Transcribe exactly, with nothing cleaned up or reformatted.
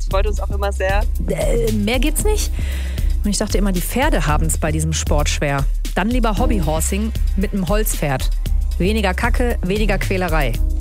freut uns auch immer sehr. Äh, mehr geht's nicht? Und ich dachte immer, die Pferde haben es bei diesem Sport schwer. Dann lieber Hobbyhorsing mit einem Holzpferd. Weniger Kacke, weniger Quälerei.